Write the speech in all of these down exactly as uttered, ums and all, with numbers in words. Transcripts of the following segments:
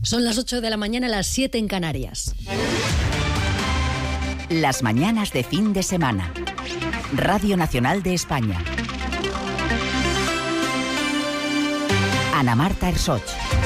Son las ocho de la mañana, las siete en Canarias. Las mañanas de fin de semana. Radio Nacional de España. Ana Marta Ersoch.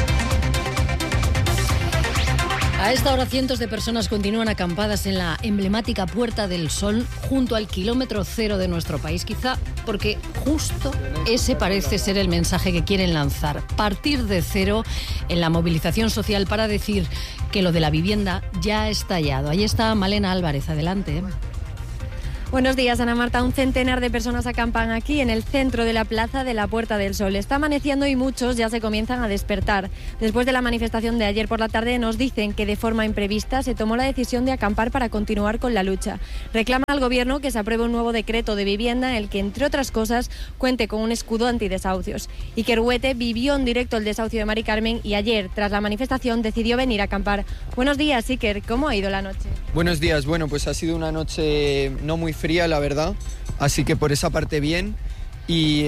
A esta hora cientos de personas continúan acampadas en la emblemática Puerta del Sol junto al kilómetro cero de nuestro país, quizá porque justo ese parece ser el mensaje que quieren lanzar, partir de cero en la movilización social para decir que lo de la vivienda ya ha estallado. Ahí está Malena Álvarez, adelante. Buenos días, Ana Marta. Un centenar de personas acampan aquí en el centro de la plaza de la Puerta del Sol. Está amaneciendo y muchos ya se comienzan a despertar. Después de la manifestación de ayer por la tarde nos dicen que de forma imprevista se tomó la decisión de acampar para continuar con la lucha. Reclama al Gobierno que se apruebe un nuevo decreto de vivienda en el que, entre otras cosas, cuente con un escudo antidesahucios. Iker Huete vivió en directo el desahucio de Mari Carmen y ayer, tras la manifestación, decidió venir a acampar. Buenos días, Iker. ¿Cómo ha ido la noche? Buenos días. Bueno, pues ha sido una noche no muy fría, la verdad, así que por esa parte bien, y,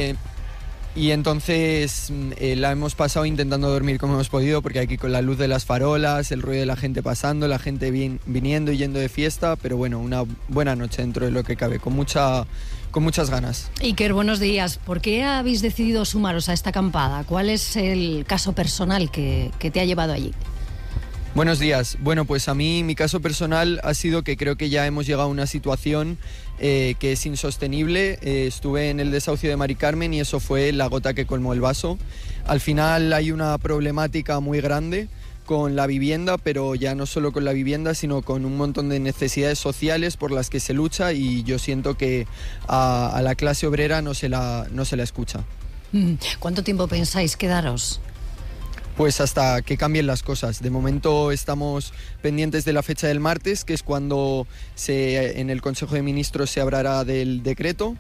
y entonces eh, la hemos pasado intentando dormir como hemos podido, porque aquí con la luz de las farolas, el ruido de la gente pasando, la gente vin, viniendo y yendo de fiesta, pero bueno, una buena noche dentro de lo que cabe, con mucha con muchas ganas. Iker, buenos días. ¿Por qué habéis decidido sumaros a esta acampada? ¿Cuál es el caso personal que, que te ha llevado allí? Buenos días. Bueno, pues a mí mi caso personal ha sido que creo que ya hemos llegado a una situación eh, que es insostenible. Eh, estuve en el desahucio de Mari Carmen y eso fue la gota que colmó el vaso. Al final hay una problemática muy grande con la vivienda, pero ya no solo con la vivienda, sino con un montón de necesidades sociales por las que se lucha, y yo siento que a, a la clase obrera no se la, no se la escucha. ¿Cuánto tiempo pensáis quedaros? Pues hasta que cambien las cosas. De momento estamos pendientes de la fecha del martes, que es cuando se, en el Consejo de Ministros se hablará del decreto,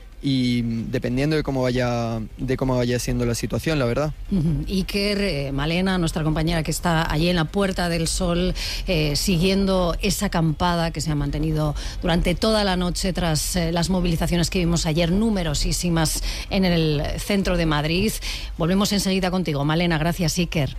y dependiendo de cómo vaya de cómo vaya siendo la situación, la verdad. Uh-huh. Iker, eh, Malena, nuestra compañera que está allí en la Puerta del Sol, eh, siguiendo esa acampada que se ha mantenido durante toda la noche tras eh, las movilizaciones que vimos ayer, numerosísimas en el centro de Madrid. Volvemos enseguida contigo, Malena. Gracias, Iker.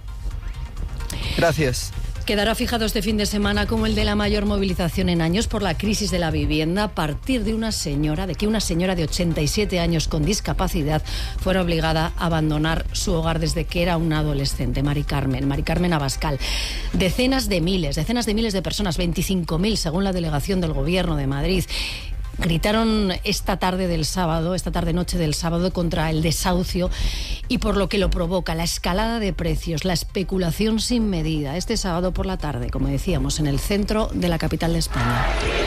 Gracias. Quedará fijado este fin de semana como el de la mayor movilización en años por la crisis de la vivienda, a partir de una señora, de que una señora de ochenta y siete años con discapacidad fuera obligada a abandonar su hogar desde que era una adolescente, Mari Carmen, Mari Carmen Abascal. Decenas de miles, decenas de miles de personas, veinticinco mil según la delegación del Gobierno de Madrid, gritaron esta tarde del sábado, esta tarde-noche del sábado, contra el desahucio y por lo que lo provoca, la escalada de precios, la especulación sin medida. Este sábado por la tarde, como decíamos, en el centro de la capital de España.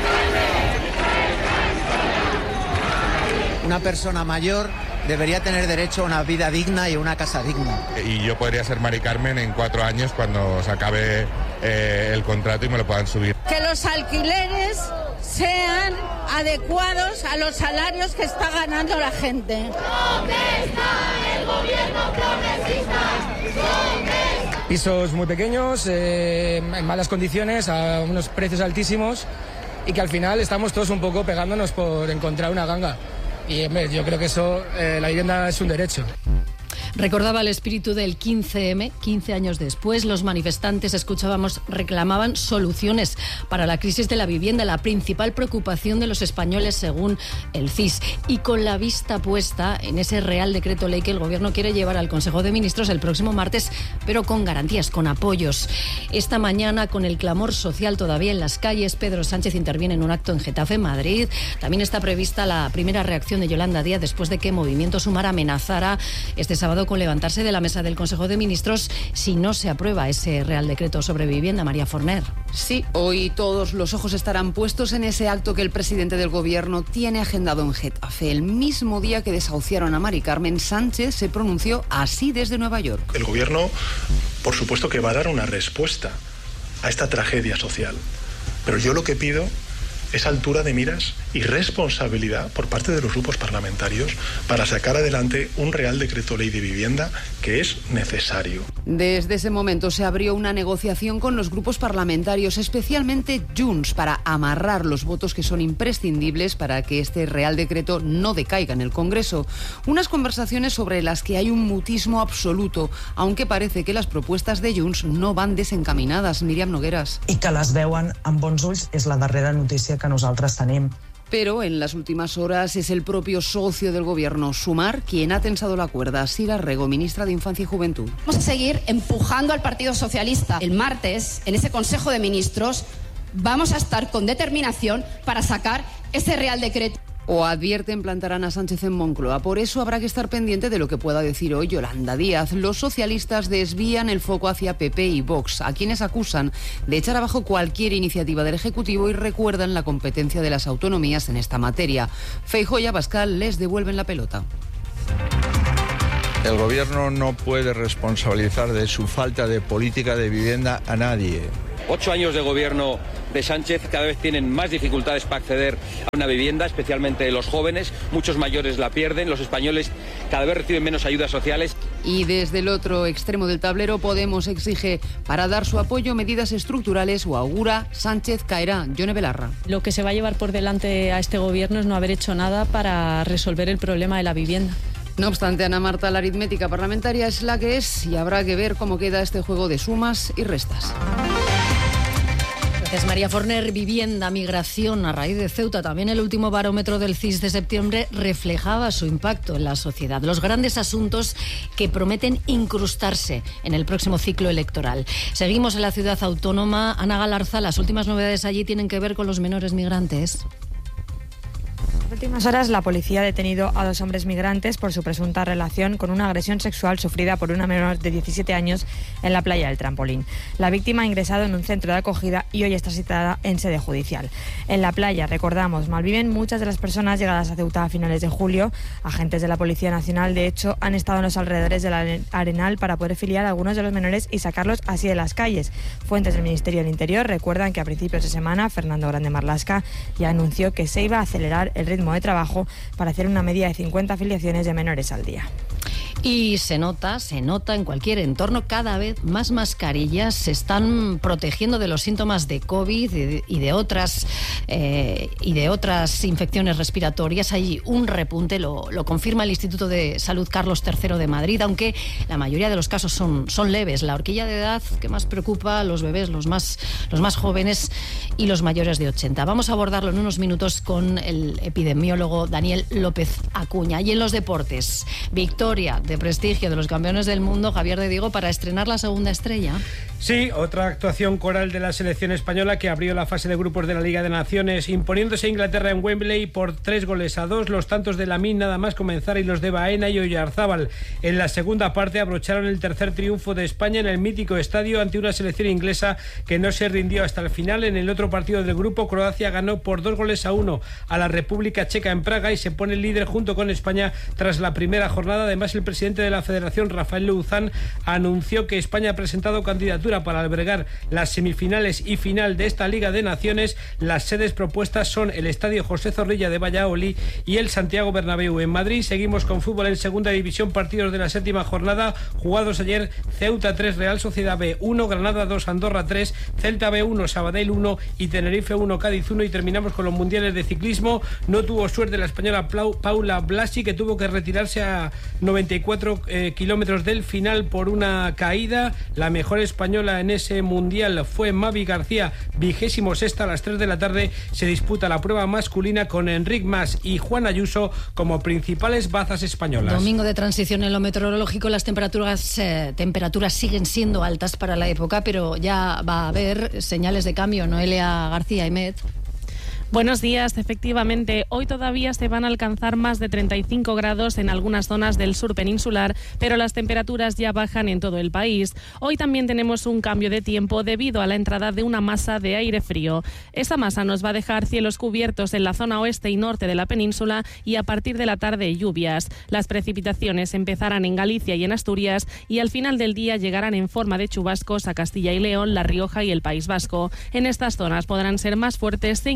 Una persona mayor debería tener derecho a una vida digna y a una casa digna. Y yo podría ser Mari Carmen en cuatro años cuando se acabe eh, el contrato y me lo puedan subir. Que los alquileres sean adecuados a los salarios que está ganando la gente. ¿Dónde está el gobierno progresista? ¿Dónde está? Pisos muy pequeños, eh, en malas condiciones, a unos precios altísimos, y que al final estamos todos un poco pegándonos por encontrar una ganga. Y hombre, yo creo que eso, eh, la vivienda es un derecho. Recordaba el espíritu del quince eme, quince años después, los manifestantes, escuchábamos, reclamaban soluciones para la crisis de la vivienda, la principal preocupación de los españoles según el C I S, y con la vista puesta en ese Real Decreto Ley que el Gobierno quiere llevar al Consejo de Ministros el próximo martes, pero con garantías, con apoyos. Esta mañana, con el clamor social todavía en las calles, Pedro Sánchez interviene en un acto en Getafe, Madrid. También está prevista la primera reacción de Yolanda Díaz después de que Movimiento Sumar amenazara este sábado con levantarse de la mesa del Consejo de Ministros si no se aprueba ese Real Decreto sobre vivienda. María Forner. Sí, hoy todos los ojos estarán puestos en ese acto que el presidente del Gobierno tiene agendado en Getafe. El mismo día que desahuciaron a Mari Carmen, Sánchez se pronunció así desde Nueva York. El Gobierno, por supuesto que va a dar una respuesta a esta tragedia social, pero yo lo que pido esa altura de miras y responsabilidad por parte de los grupos parlamentarios para sacar adelante un Real Decreto Ley de Vivienda que es necesario. Desde ese momento se abrió una negociación con los grupos parlamentarios, especialmente Junts, para amarrar los votos que son imprescindibles para que este Real Decreto no decaiga en el Congreso. Unas conversaciones sobre las que hay un mutismo absoluto, aunque parece que las propuestas de Junts no van desencaminadas. Míriam Nogueras. I que les veuen amb bons ulls és la darrera notícia que nosaltres tenim. Pero en las últimas horas es el propio socio del gobierno, Sumar, quien ha tensado la cuerda. Sira Rego, ministra de Infancia y Juventud. Vamos a seguir empujando al Partido Socialista. El martes, en ese Consejo de Ministros, vamos a estar con determinación para sacar ese Real Decreto. O advierten plantarán a Sánchez en Moncloa. Por eso habrá que estar pendiente de lo que pueda decir hoy Yolanda Díaz. Los socialistas desvían el foco hacia P P y Vox, a quienes acusan de echar abajo cualquier iniciativa del Ejecutivo y recuerdan la competencia de las autonomías en esta materia. Feijóo y Abascal les devuelven la pelota. El Gobierno no puede responsabilizar de su falta de política de vivienda a nadie. Ocho años de gobierno de Sánchez, cada vez tienen más dificultades para acceder a una vivienda, especialmente los jóvenes. Muchos mayores la pierden, los españoles cada vez reciben menos ayudas sociales. Y desde el otro extremo del tablero, Podemos exige para dar su apoyo medidas estructurales o augura Sánchez caerá. Yone Belarra. Lo que se va a llevar por delante a este gobierno es no haber hecho nada para resolver el problema de la vivienda. No obstante, Ana Marta, la aritmética parlamentaria es la que es y habrá que ver cómo queda este juego de sumas y restas. Gracias, María Forner. Vivienda, migración a raíz de Ceuta. También el último barómetro del C I S de septiembre reflejaba su impacto en la sociedad. Los grandes asuntos que prometen incrustarse en el próximo ciclo electoral. Seguimos en la ciudad autónoma. Ana Galarza, las últimas novedades allí tienen que ver con los menores migrantes. En las últimas horas, la policía ha detenido a dos hombres migrantes por su presunta relación con una agresión sexual sufrida por una menor de diecisiete años en la playa del Trampolín. La víctima ha ingresado en un centro de acogida y hoy está citada en sede judicial. En la playa, recordamos, malviven muchas de las personas llegadas a Ceuta a finales de julio. Agentes de la Policía Nacional, de hecho, han estado en los alrededores del Arenal para poder filiar a algunos de los menores y sacarlos así de las calles. Fuentes del Ministerio del Interior recuerdan que a principios de semana, Fernando Grande Marlaska ya anunció que se iba a acelerar el ritmo de trabajo para hacer una media de cincuenta afiliaciones de menores al día. Y se nota, se nota en cualquier entorno, cada vez más mascarillas se están protegiendo de los síntomas de COVID y de, y de otras eh, y de otras infecciones respiratorias. Hay un repunte, lo, lo confirma el Instituto de Salud Carlos tercero de Madrid, aunque la mayoría de los casos son, son leves. La horquilla de edad que más preocupa a los bebés, los más, los más jóvenes y los mayores de ochenta. Vamos a abordarlo en unos minutos con el epidemiólogo Daniel López Acuña. Y en los deportes, victoria de prestigio de los campeones del mundo, Javier de Diego, para estrenar la segunda estrella. Sí, otra actuación coral de la selección española que abrió la fase de grupos de la Liga de Naciones, imponiéndose a Inglaterra en Wembley por tres goles a dos. Los tantos de Lamine nada más comenzar y los de Baena y Oyarzábal en la segunda parte abrocharon el tercer triunfo de España en el mítico estadio ante una selección inglesa que no se rindió hasta el final. En el otro partido del grupo, Croacia ganó por dos goles a uno a la República Checa en Praga y se pone líder junto con España tras la primera jornada. Además, el presidente de la Federación, Rafael Luzán, anunció que España ha presentado candidatura para albergar las semifinales y final de esta Liga de Naciones. Las sedes propuestas son el Estadio José Zorrilla de Valladolid y el Santiago Bernabéu. En Madrid seguimos con fútbol en segunda división, partidos de la séptima jornada jugados ayer: Ceuta tres, Real Sociedad B uno, Granada dos, Andorra tres, Celta B uno, Sabadell uno y Tenerife uno, Cádiz uno. Y terminamos con los mundiales de ciclismo. No tuvo suerte la española Paula Blasi, que tuvo que retirarse a noventa y cuatro eh, kilómetros del final por una caída. La mejor española en ese mundial fue Mavi García, vigésimo sexta. A las tres de la tarde se disputa la prueba masculina con Enric Mas y Juan Ayuso como principales bazas españolas. Domingo de transición en lo meteorológico. Las temperaturas, eh, temperaturas siguen siendo altas para la época, pero ya va a haber señales de cambio. Noelia García, Imet. Buenos días. Efectivamente, hoy todavía se van a alcanzar más de treinta y cinco grados en algunas zonas del sur peninsular, pero las temperaturas ya bajan en todo el país. Hoy también tenemos un cambio de tiempo debido a la entrada de una masa de aire frío. Esa masa nos va a dejar cielos cubiertos en la zona oeste y norte de la península y a partir de la tarde lluvias. Las precipitaciones empezarán en Galicia y en Asturias y al final del día llegarán en forma de chubascos a Castilla y León, La Rioja y el País Vasco. En estas zonas podrán ser más fuertes e incluso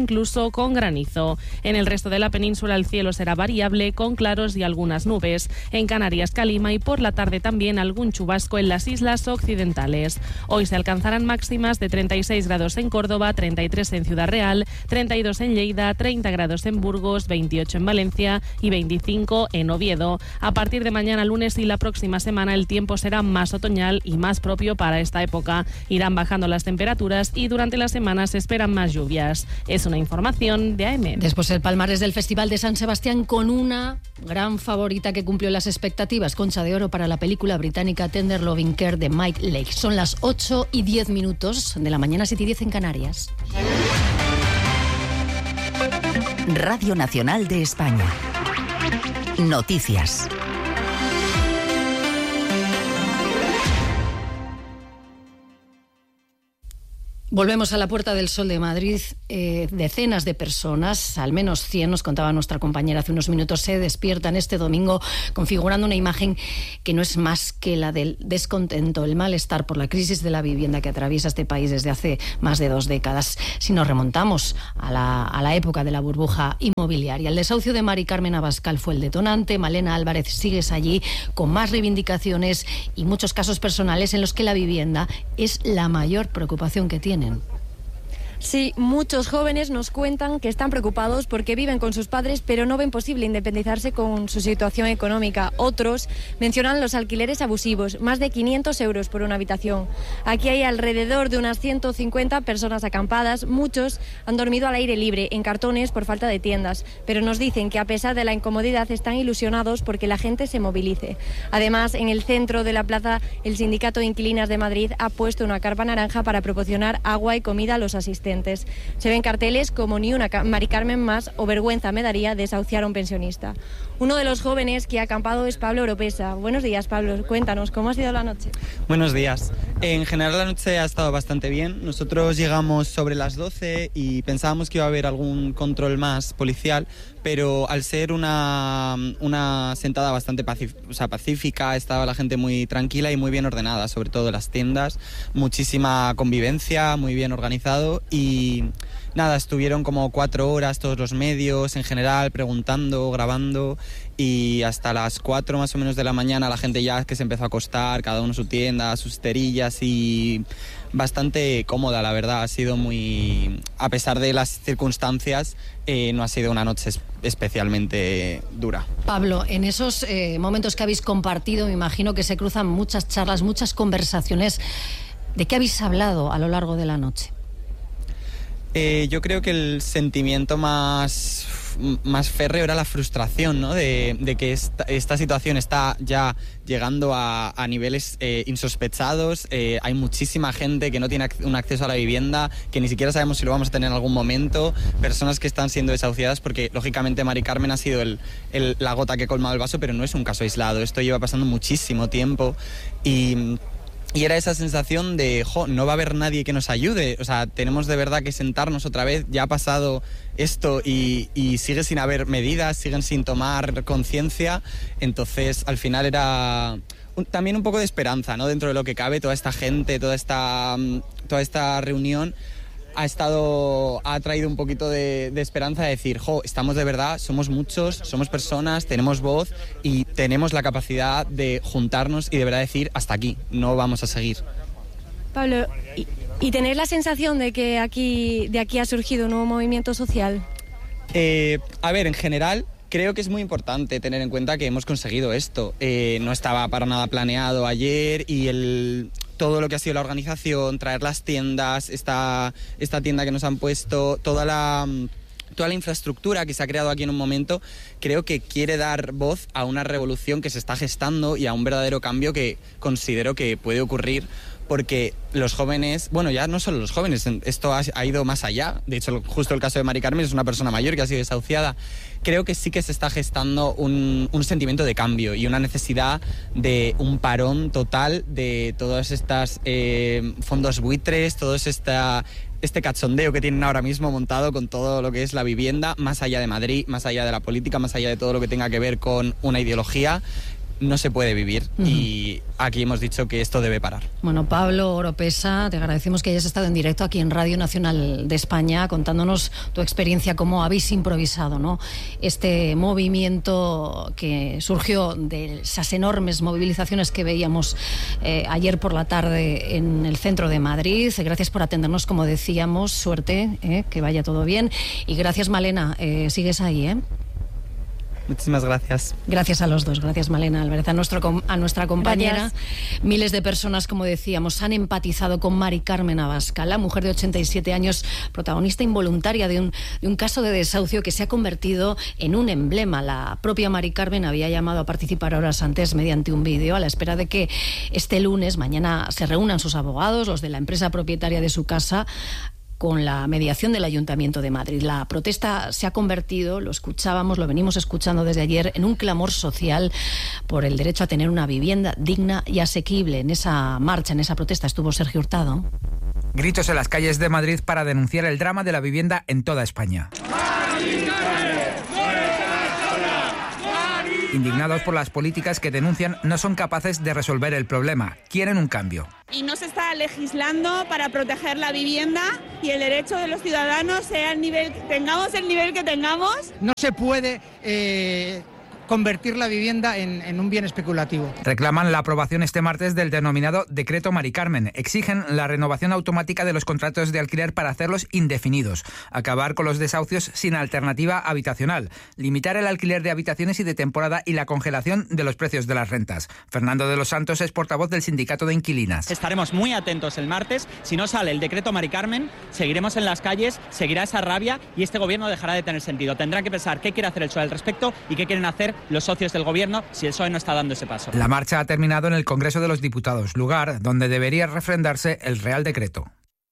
o con granizo. En el resto de la península el cielo será variable, con claros y algunas nubes. En Canarias, calima y por la tarde también algún chubasco en las islas occidentales. Hoy se alcanzarán máximas de treinta y seis grados en Córdoba, treinta y tres en Ciudad Real, treinta y dos en Lleida, treinta grados en Burgos, veintiocho en Valencia y veinticinco en Oviedo. A partir de mañana lunes y la próxima semana el tiempo será más otoñal y más propio para esta época. Irán bajando las temperaturas y durante la semana se esperan más lluvias. Es una información de A M. Después el palmarés del Festival de San Sebastián con una gran favorita que cumplió las expectativas. Concha de oro para la película británica Tender Loving Care de Mike Lake. Son las ocho y diez minutos de la mañana, siete y diez en Canarias. Radio Nacional de España. Noticias. Volvemos a la Puerta del Sol de Madrid. Eh, decenas de personas, al menos cien, nos contaba nuestra compañera hace unos minutos, se despiertan este domingo configurando una imagen que no es más que la del descontento, el malestar por la crisis de la vivienda que atraviesa este país desde hace más de dos décadas. Si nos remontamos a la, a la época de la burbuja inmobiliaria, el desahucio de Mari Carmen Abascal fue el detonante. Malena Álvarez, sigues allí con más reivindicaciones y muchos casos personales en los que la vivienda es la mayor preocupación que tienen. Sí, muchos jóvenes nos cuentan que están preocupados porque viven con sus padres pero no ven posible independizarse con su situación económica. Otros mencionan los alquileres abusivos, más de quinientos euros por una habitación. Aquí hay alrededor de unas ciento cincuenta personas acampadas. Muchos han dormido al aire libre, en cartones por falta de tiendas, pero nos dicen que a pesar de la incomodidad están ilusionados porque la gente se movilice. Además, en el centro de la plaza, el Sindicato de Inquilinas de Madrid ha puesto una carpa naranja para proporcionar agua y comida a los asistentes. Se ven carteles como ni una Mari Carmen más o vergüenza me daría desahuciar a un pensionista. Uno de los jóvenes que ha acampado es Pablo Oropesa. Buenos días, Pablo. Cuéntanos, ¿cómo ha sido la noche? Buenos días. En general la noche ha estado bastante bien. Nosotros llegamos sobre las doce y pensábamos que iba a haber algún control más policial, pero al ser una, una sentada bastante pacif- o sea, pacífica, estaba la gente muy tranquila y muy bien ordenada, sobre todo las tiendas, muchísima convivencia, muy bien organizado y nada, estuvieron como cuatro horas todos los medios en general preguntando, grabando y hasta las cuatro más o menos de la mañana la gente ya que se empezó a acostar, cada uno su tienda, sus esterillas y bastante cómoda, la verdad. Ha sido muy, a pesar de las circunstancias, eh, no ha sido una noche especialmente dura. Pablo, en esos eh, momentos que habéis compartido, me imagino que se cruzan muchas charlas, muchas conversaciones. ¿De qué habéis hablado a lo largo de la noche? Eh, yo creo que el sentimiento más, más férreo era la frustración, ¿no? De, de que esta, esta situación está ya llegando a, a niveles eh, insospechados. Eh, hay muchísima gente que no tiene ac- un acceso a la vivienda, que ni siquiera sabemos si lo vamos a tener en algún momento. Personas que están siendo desahuciadas porque, lógicamente, Mari Carmen ha sido el, el, la gota que ha colmado el vaso, pero no es un caso aislado. Esto lleva pasando muchísimo tiempo y... Y era esa sensación de, jo, no va a haber nadie que nos ayude. O sea, tenemos de verdad que sentarnos otra vez. Ya ha pasado esto y, y sigue sin haber medidas, siguen sin tomar conciencia. Entonces, al final era un, también un poco de esperanza, ¿no? Dentro de lo que cabe, toda esta gente, toda esta, toda esta reunión ha estado, ha traído un poquito de, de esperanza de decir, jo, estamos de verdad, somos muchos, somos personas, tenemos voz y tenemos la capacidad de juntarnos y de verdad decir, hasta aquí, no vamos a seguir. Pablo, ¿y, y tenéis la sensación de que aquí, de aquí ha surgido un nuevo movimiento social? Eh, a ver, en general... Creo que es muy importante tener en cuenta que hemos conseguido esto. Eh, no estaba para nada planeado ayer y el, todo lo que ha sido la organización, traer las tiendas, esta, esta tienda que nos han puesto, toda la, toda la infraestructura que se ha creado aquí en un momento, creo que quiere dar voz a una revolución que se está gestando y a un verdadero cambio que considero que puede ocurrir. Porque los jóvenes, bueno, ya no solo los jóvenes, esto ha, ha ido más allá. De hecho, justo el caso de Mari Carmen es una persona mayor que ha sido desahuciada. Creo que sí que se está gestando un, un sentimiento de cambio y una necesidad de un parón total de todos estos eh, fondos buitres, todo esta, este cachondeo que tienen ahora mismo montado con todo lo que es la vivienda, más allá de Madrid, más allá de la política, más allá de todo lo que tenga que ver con una ideología. no se puede vivir uh-huh. y aquí hemos dicho que esto debe parar. Bueno, Pablo Oropesa, te agradecemos que hayas estado en directo aquí en Radio Nacional de España contándonos tu experiencia, cómo habéis improvisado, ¿no?, este movimiento que surgió de esas enormes movilizaciones que veíamos eh, ayer por la tarde en el centro de Madrid. Gracias por atendernos, como decíamos, suerte, eh, que vaya todo bien, y gracias, Malena, eh, sigues ahí, ¿eh? Muchísimas gracias. Gracias a los dos, gracias, Malena Álvarez, a, nuestro, a nuestra compañera. Gracias. Miles de personas, como decíamos, han empatizado con Mari Carmen Abascal, la mujer de ochenta y siete años, protagonista involuntaria de un, de un caso de desahucio que se ha convertido en un emblema. La propia Mari Carmen había llamado a participar horas antes mediante un vídeo, a la espera de que este lunes, mañana, se reúnan sus abogados, los de la empresa propietaria de su casa, con la mediación del Ayuntamiento de Madrid. La protesta se ha convertido, lo escuchábamos, lo venimos escuchando desde ayer, en un clamor social por el derecho a tener una vivienda digna y asequible. En esa marcha, en esa protesta, estuvo Sergio Hurtado. Gritos en las calles de Madrid para denunciar el drama de la vivienda en toda España. Indignados por las políticas que denuncian no son capaces de resolver el problema, quieren un cambio. Y no se está legislando para proteger la vivienda y el derecho de los ciudadanos, sea el nivel, tengamos el nivel que tengamos. No se puede eh, convertir la vivienda en, en un bien especulativo. Reclaman la aprobación este martes del denominado Decreto Mari Carmen. Exigen la renovación automática de los contratos de alquiler para hacerlos indefinidos, acabar con los desahucios sin alternativa habitacional, limitar el alquiler de habitaciones y de temporada y la congelación de los precios de las rentas. Fernando de los Santos es portavoz del Sindicato de Inquilinas. Estaremos muy atentos el martes. Si no sale el Decreto Mari Carmen, seguiremos en las calles, seguirá esa rabia y este gobierno dejará de tener sentido. Tendrán que pensar qué quiere hacer el P S O E al respecto y qué quieren hacer los socios del gobierno si el P S O E no está dando ese paso. La marcha ha terminado en el Congreso de los Diputados, lugar donde debería refrendarse el Real Decreto.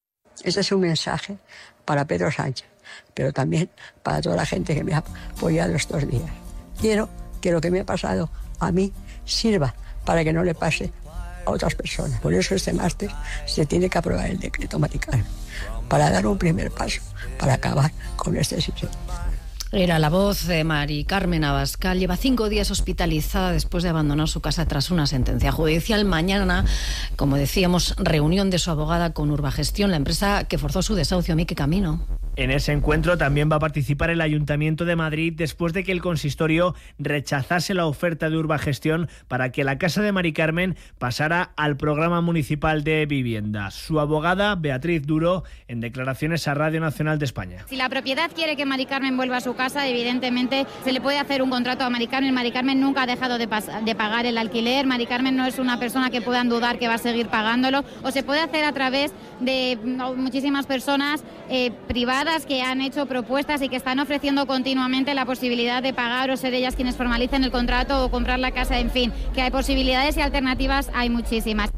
Ese es un mensaje para Pedro Sánchez, pero también para toda la gente que me ha apoyado estos días. Quiero que lo que me ha pasado a mí sirva para que no le pase a otras personas. Por eso este martes se tiene que aprobar el decreto Mari Carmen, para dar un primer paso para acabar con este sistema. Era la voz de Mari Carmen Abascal. Lleva cinco días hospitalizada después de abandonar su casa tras una sentencia judicial. Mañana, como decíamos, reunión de su abogada con Urbagestión, la empresa que forzó su desahucio. Miki Camino. En ese encuentro también va a participar el Ayuntamiento de Madrid después de que el consistorio rechazase la oferta de Urbagestión para que la casa de Mari Carmen pasara al programa municipal de vivienda. Su abogada, Beatriz Duro, en declaraciones a Radio Nacional de España. Si la propiedad quiere que Mari Carmen vuelva a su casa, evidentemente se le puede hacer un contrato a Mari Carmen. Mari Carmen nunca ha dejado de, de pagar el alquiler. Mari Carmen no es una persona que puedan dudar que va a seguir pagándolo, o se puede hacer a través de muchísimas personas eh, privadas que han hecho propuestas y que están ofreciendo continuamente la posibilidad de pagar o ser ellas quienes formalicen el contrato o comprar la casa. En fin, que hay posibilidades y alternativas, hay muchísimas.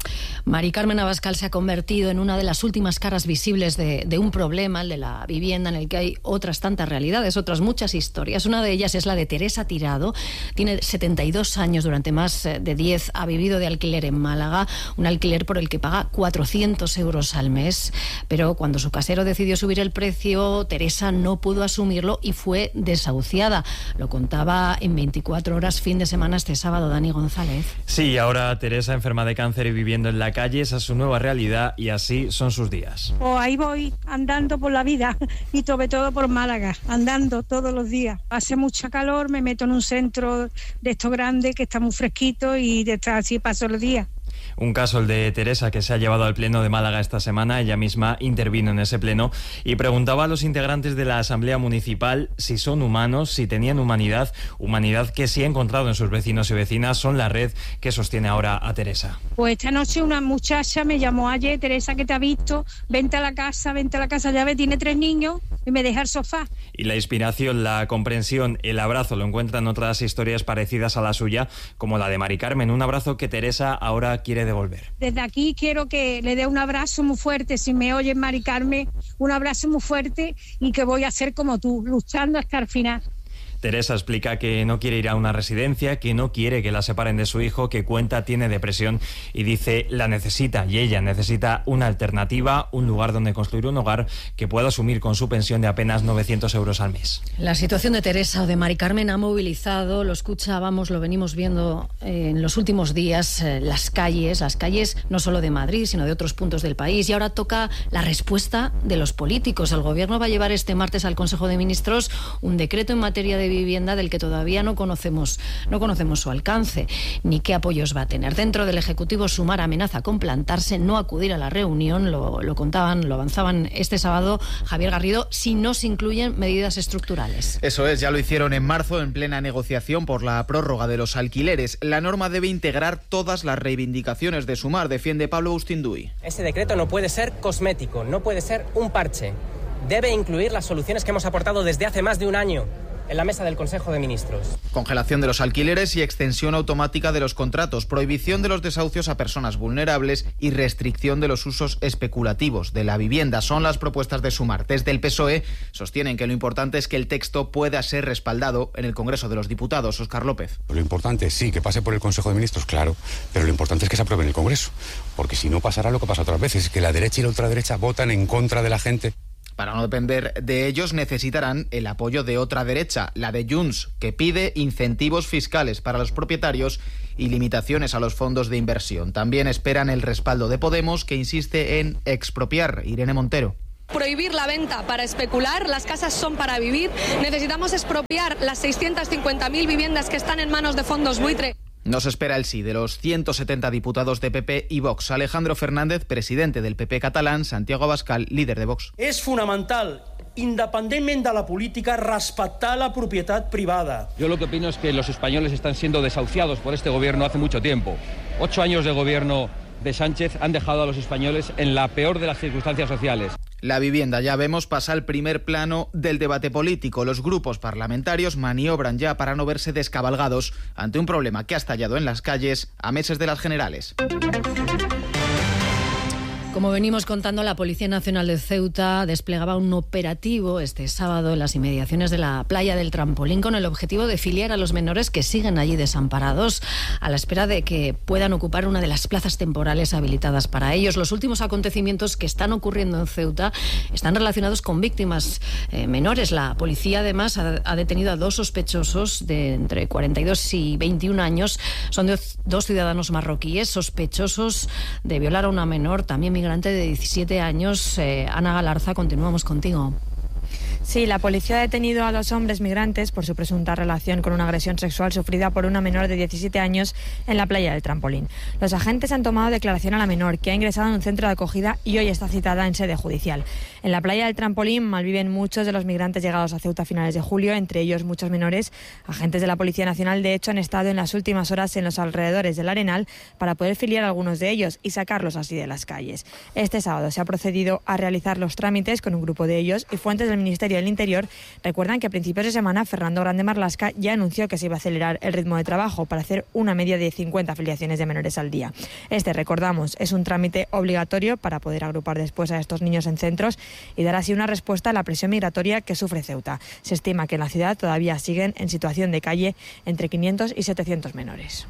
Mari Carmen Abascal se ha convertido en una de las últimas caras visibles de, de un problema, el de la vivienda, en el que hay otras tantas realidades, otras muchas historias. Una de ellas es la de Teresa Tirado. Tiene setenta y dos años, durante más de diez ha vivido de alquiler en Málaga, un alquiler por el que paga cuatrocientos euros al mes. Pero cuando su casero decidió subir el precio, Teresa no pudo asumirlo y fue desahuciada. Lo contaba en veinticuatro horas, fin de semana, este sábado, Dani González. Sí, ahora Teresa, enferma de cáncer y viviendo en la calle, esa es su nueva realidad y así son sus días. Pues ahí voy, andando por la vida y sobre todo por Málaga, andando todos los días. Hace mucha calor, me meto en un centro de estos grandes que está muy fresquito y de estar así paso los días. Un caso, el de Teresa, que se ha llevado al Pleno de Málaga esta semana. Ella misma intervino en ese pleno y preguntaba a los integrantes de la Asamblea Municipal si son humanos, si tenían humanidad, humanidad que sí ha encontrado en sus vecinos y vecinas. Son la red que sostiene ahora a Teresa. Pues esta noche una muchacha me llamó ayer: Teresa, que te ha visto, vente a la casa, vente a la casa, ya ve, tiene tres niños y me deja el sofá. Y la inspiración, la comprensión, el abrazo lo encuentran otras historias parecidas a la suya, como la de Mari Carmen, un abrazo que Teresa ahora quiere devolver. Desde aquí quiero que le dé un abrazo muy fuerte, si me oyes, Mari Carmen, un abrazo muy fuerte, y que voy a ser como tú, luchando hasta el final. Teresa explica que no quiere ir a una residencia, que no quiere que la separen de su hijo, que cuenta tiene depresión y dice la necesita, y ella necesita una alternativa, un lugar donde construir un hogar que pueda asumir con su pensión de apenas novecientos euros al mes. La situación de Teresa o de Mari Carmen ha movilizado, lo escuchábamos, lo venimos viendo en los últimos días, eh, las calles, las calles no solo de Madrid, sino de otros puntos del país. Y ahora toca la respuesta de los políticos. El Gobierno va a llevar este martes al Consejo de Ministros un decreto en materia de vivienda del que todavía no conocemos, no conocemos su alcance ni qué apoyos va a tener. Dentro del Ejecutivo, Sumar amenaza con plantarse, no acudir a la reunión, lo, lo contaban, lo avanzaban este sábado Javier Garrido, si no se incluyen medidas estructurales. Eso es, ya lo hicieron en marzo en plena negociación por la prórroga de los alquileres. La norma debe integrar todas las reivindicaciones de Sumar, defiende Pablo Ustinduy. Este decreto no puede ser cosmético, no puede ser un parche. Debe incluir las soluciones que hemos aportado desde hace más de un año en la mesa del Consejo de Ministros. Congelación de los alquileres y extensión automática de los contratos, prohibición de los desahucios a personas vulnerables y restricción de los usos especulativos de la vivienda son las propuestas de Sumar. Desde el P S O E sostienen que lo importante es que el texto pueda ser respaldado en el Congreso de los Diputados. Óscar López. Lo importante sí, que pase por el Consejo de Ministros, claro, pero lo importante es que se apruebe en el Congreso, porque si no pasará lo que pasa otras veces, que la derecha y la ultraderecha votan en contra de la gente. Para no depender de ellos necesitarán el apoyo de otra derecha, la de Junts, que pide incentivos fiscales para los propietarios y limitaciones a los fondos de inversión. También esperan el respaldo de Podemos, que insiste en expropiar. Irene Montero. Prohibir la venta para especular, las casas son para vivir. Necesitamos expropiar las seiscientas cincuenta mil viviendas que están en manos de fondos buitre. No se espera el sí de los ciento setenta diputados de P P y Vox. Alejandro Fernández, presidente del P P catalán, Santiago Abascal, líder de Vox. És fonamental, independentment de la política, respectar la propietat privada. Yo lo que opino es que los españoles están siendo desahuciados por este gobierno hace mucho tiempo. Ocho años de gobierno de Sánchez han dejado a los españoles en la peor de las circunstancias sociales. La vivienda, ya vemos, pasa al primer plano del debate político. Los grupos parlamentarios maniobran ya para no verse descabalgados ante un problema que ha estallado en las calles a meses de las generales. Como venimos contando, la Policía Nacional de Ceuta desplegaba un operativo este sábado en las inmediaciones de la playa del Trampolín con el objetivo de filiar a los menores que siguen allí desamparados a la espera de que puedan ocupar una de las plazas temporales habilitadas para ellos. Los últimos acontecimientos que están ocurriendo en Ceuta están relacionados con víctimas eh, menores. La policía además ha, ha detenido a dos sospechosos de entre cuarenta y dos y veintiún años. Son dos, dos ciudadanos marroquíes sospechosos de violar a una menor, también migrante de diecisiete años. eh, Ana Galarza, continuamos contigo. Sí, la policía ha detenido a dos hombres migrantes por su presunta relación con una agresión sexual sufrida por una menor de diecisiete años en la playa del Trampolín. Los agentes han tomado declaración a la menor, que ha ingresado en un centro de acogida y hoy está citada en sede judicial. En la playa del Trampolín malviven muchos de los migrantes llegados a Ceuta a finales de julio, entre ellos muchos menores. Agentes de la Policía Nacional, de hecho, han estado en las últimas horas en los alrededores del Arenal para poder filiar a algunos de ellos y sacarlos así de las calles. Este sábado se ha procedido a realizar los trámites con un grupo de ellos y fuentes del Ministerio del Interior recuerdan que a principios de semana Fernando Grande Marlaska ya anunció que se iba a acelerar el ritmo de trabajo para hacer una media de cincuenta afiliaciones de menores al día. Este, recordamos, es un trámite obligatorio para poder agrupar después a estos niños en centros y dar así una respuesta a la presión migratoria que sufre Ceuta. Se estima que en la ciudad todavía siguen en situación de calle entre quinientos y setecientos menores.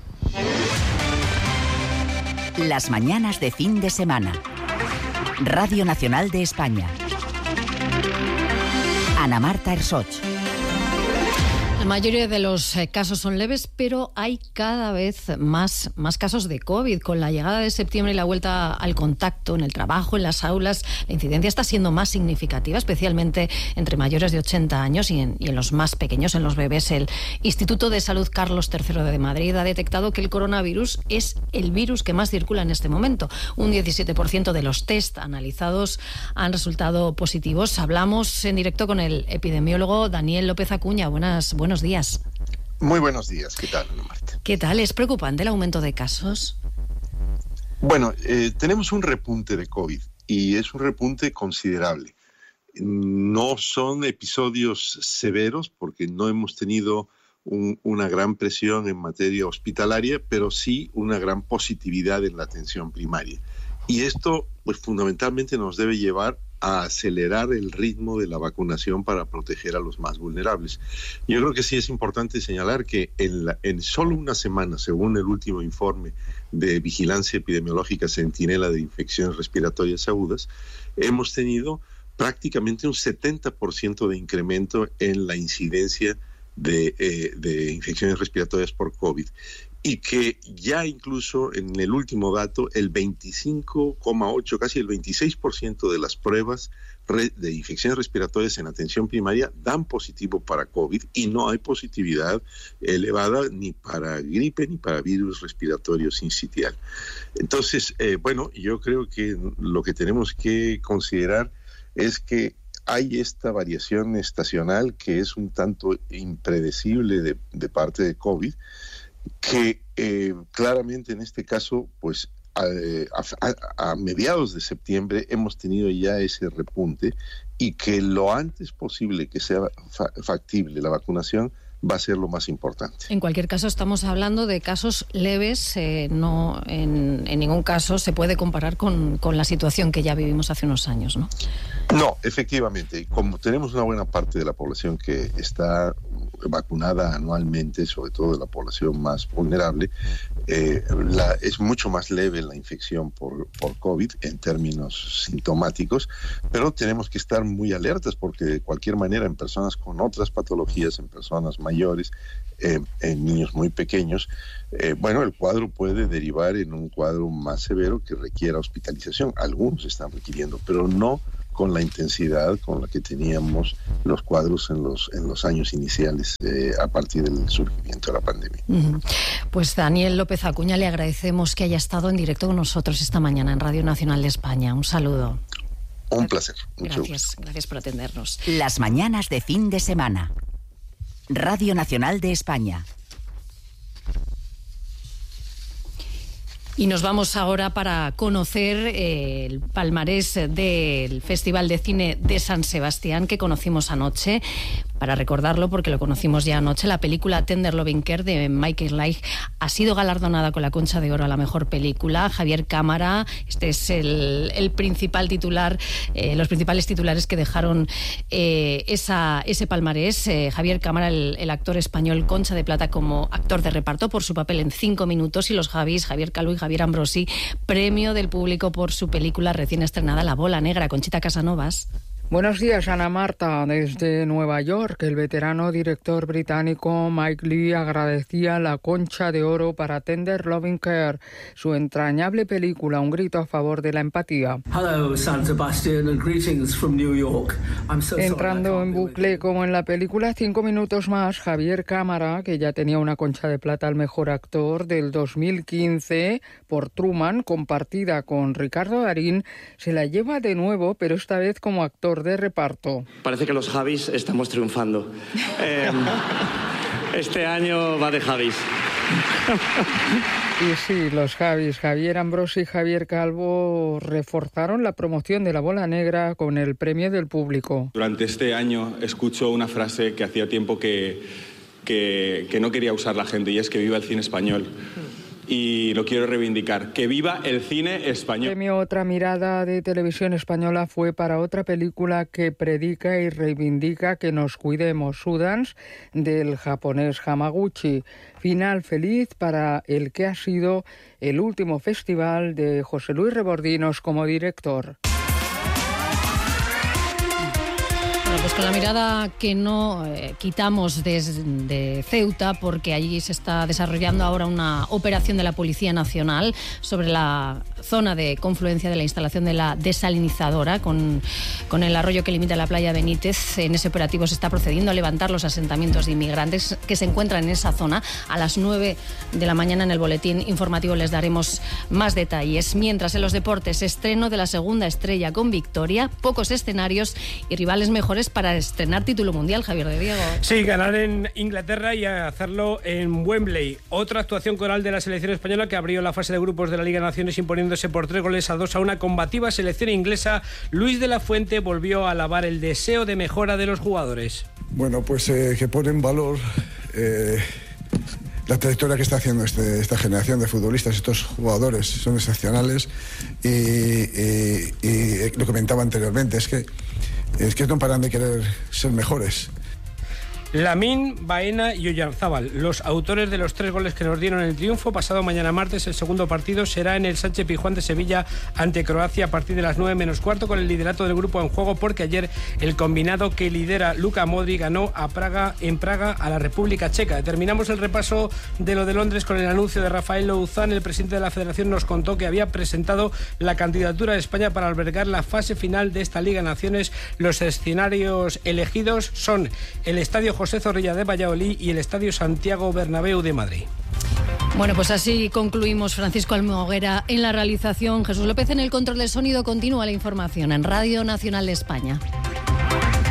Las mañanas de fin de semana. Radio Nacional de España. Ana Marta Ersoch. La mayoría de los casos son leves, pero hay cada vez más, más casos de COVID. Con la llegada de septiembre y la vuelta al contacto en el trabajo, en las aulas, la incidencia está siendo más significativa, especialmente entre mayores de ochenta años y en, y en los más pequeños, en los bebés. El Instituto de Salud Carlos tercero de Madrid ha detectado que el coronavirus es el virus que más circula en este momento. Un diecisiete por ciento de los test analizados han resultado positivos. Hablamos en directo con el epidemiólogo Daniel López Acuña. Buenas, buenas. Buenos días. Muy buenos días. ¿Qué tal, Ana Marta? ¿Qué tal? ¿Es preocupante el aumento de casos? Bueno, eh, tenemos un repunte de COVID y es un repunte considerable. No son episodios severos porque no hemos tenido un, una gran presión en materia hospitalaria, pero sí una gran positividad en la atención primaria. Y esto, pues fundamentalmente nos debe llevar a acelerar el ritmo de la vacunación para proteger a los más vulnerables. Yo creo que sí es importante señalar que en, la, en solo una semana, según el último informe de Vigilancia Epidemiológica Centinela de Infecciones Respiratorias Agudas, hemos tenido prácticamente un setenta por ciento de incremento en la incidencia de, eh, de infecciones respiratorias por COVID. Y que ya incluso en el último dato, el veinticinco coma ocho, casi el veintiséis por ciento de las pruebas de infecciones respiratorias en atención primaria dan positivo para COVID y no hay positividad elevada ni para gripe ni para virus respiratorio sincitial. Entonces, eh, bueno, yo creo que lo que tenemos que considerar es que hay esta variación estacional que es un tanto impredecible de, de parte de COVID, que eh, claramente en este caso, pues a, a, a mediados de septiembre hemos tenido ya ese repunte y que lo antes posible que sea fa- factible la vacunación va a ser lo más importante. En cualquier caso, estamos hablando de casos leves, eh, no en, en ningún caso se puede comparar con, con la situación que ya vivimos hace unos años, ¿no? No, efectivamente. Como tenemos una buena parte de la población que está vacunada anualmente, sobre todo de la población más vulnerable, eh, la, es mucho más leve la infección por, por COVID en términos sintomáticos, pero tenemos que estar muy alertas porque de cualquier manera en personas con otras patologías, en personas mayores, eh, en niños muy pequeños, eh, bueno, el cuadro puede derivar en un cuadro más severo que requiera hospitalización. Algunos están requiriendo, pero no con la intensidad con la que teníamos los cuadros en los en los años iniciales eh, a partir del surgimiento de la pandemia. Uh-huh. Pues Daniel López Acuña, le agradecemos que haya estado en directo con nosotros esta mañana en Radio Nacional de España. Un saludo. Un placer. Mucho Gracias, gusto. gracias por atendernos. Las mañanas de fin de semana. Radio Nacional de España. Y nos vamos ahora para conocer eh, el palmarés del Festival de Cine de San Sebastián que conocimos anoche. Para recordarlo, porque lo conocimos ya anoche, la película Tender Loving Care de Michael Leigh ha sido galardonada con la Concha de Oro a la mejor película. Javier Cámara, este es el, el principal titular, eh, los principales titulares que dejaron eh, esa, ese palmarés. Eh, Javier Cámara, el, el actor español, Concha de Plata como actor de reparto por su papel en Cinco Minutos, y los Javis, Javier Calvo y Javier Ambrosi, premio del público por su película recién estrenada La Bola Negra. Conchita Casanovas. Buenos días, Ana Marta. Desde Nueva York, el veterano director británico Mike Leigh agradecía la Concha de Oro para Tender Loving Care, su entrañable película, un grito a favor de la empatía. Hello, San Sebastian, and greetings from New York. I'm so Entrando en bucle como en la película Cinco Minutos Más, Javier Cámara, que ya tenía una Concha de Plata al mejor actor del dos mil quince por Truman, compartida con Ricardo Darín, se la lleva de nuevo, pero esta vez como actor de reparto. Parece que los Javis estamos triunfando. Eh, este año va de Javis. Y sí, los Javis, Javier Ambrosi y Javier Calvo, reforzaron la promoción de La Bola Negra con el premio del público. Durante este año escucho una frase que hacía tiempo que, que, que no quería usar la gente, y es que viva el cine español. Y lo quiero reivindicar, que viva el cine español. El premio Otra Mirada de Televisión Española fue para otra película que predica y reivindica que nos cuidemos, Sudans, del japonés Hamaguchi. Final feliz para el que ha sido el último festival de José Luis Rebordinos como director. Pues con la mirada que no eh, quitamos de, de Ceuta, porque allí se está desarrollando ahora una operación de la Policía Nacional sobre la zona de confluencia de la instalación de la desalinizadora con, con el arroyo que limita la playa Benítez. En ese operativo se está procediendo a levantar los asentamientos de inmigrantes que se encuentran en esa zona. A las nueve de la mañana en el boletín informativo les daremos más detalles. Mientras, en los deportes, estreno de la segunda estrella con victoria, pocos escenarios y rivales mejores para estrenar título mundial. Javier de Diego. Sí, ganar en Inglaterra y hacerlo en Wembley. Otra actuación coral de la selección española que abrió la fase de grupos de la Liga de Naciones imponiéndose por tres goles a dos a una combativa selección inglesa. Luis de la Fuente volvió a alabar el deseo de mejora de los jugadores. Bueno, pues eh, que pone en valor eh, la trayectoria que está haciendo este, esta generación de futbolistas. Estos jugadores son excepcionales y, y, y eh, lo comentaba anteriormente, es que, es que no paran de querer ser mejores. Lamín, Baena y Oyarzábal, los autores de los tres goles que nos dieron el triunfo. Pasado mañana martes el segundo partido será en el Sánchez Pizjuán de Sevilla ante Croacia a partir de las nueve menos cuarto, con el liderato del grupo en juego, porque ayer el combinado que lidera Luka Modric ganó a Praga, en Praga a la República Checa. Terminamos el repaso de lo de Londres con el anuncio de Rafael Louzán. El presidente de la Federación nos contó que había presentado la candidatura de España para albergar la fase final de esta Liga de Naciones. Los escenarios elegidos son el Estadio José Zorrilla de Valladolid y el Estadio Santiago Bernabéu de Madrid. Bueno, pues así concluimos. Francisco Almoguera en la realización, Jesús López en el control de sonido. Continúa la información en Radio Nacional de España.